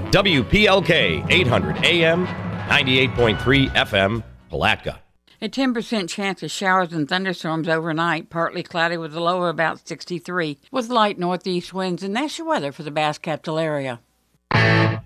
WPLK 800 AM, 98.3 FM, Palatka. A 10% chance of showers and thunderstorms overnight, partly cloudy with a low of about 63, with light northeast winds, and that's your weather for the Bass Capital area.